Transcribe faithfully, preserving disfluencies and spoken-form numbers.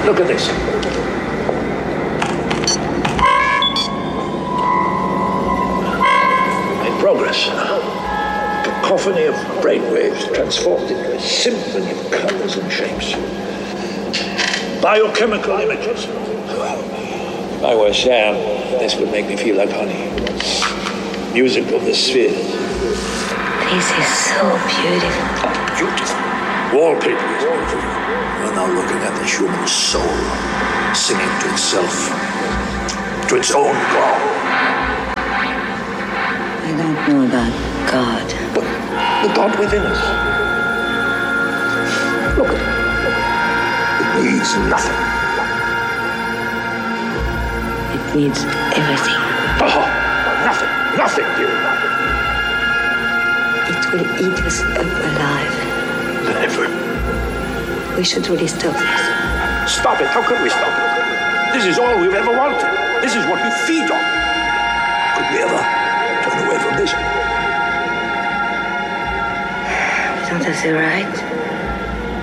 Look at this. In progress. A cacophony of brainwaves transformed into a symphony of colors and shapes. Biochemical images. If I were Sam, this would make me feel like honey. Music of the spheres. This is so beautiful. Beautiful. Wallpaper is beautiful. We're now looking at the human soul, singing to itself, to its own God. I don't know about God. But the God within us. Look at it. It needs nothing. It needs everything. Oh, nothing, nothing, dear. It will eat us up alive. Never. We should really stop this. Stop it. How could we stop it? This is all we've ever wanted. This is what we feed on. Could we ever turn away from this? We don't have the right.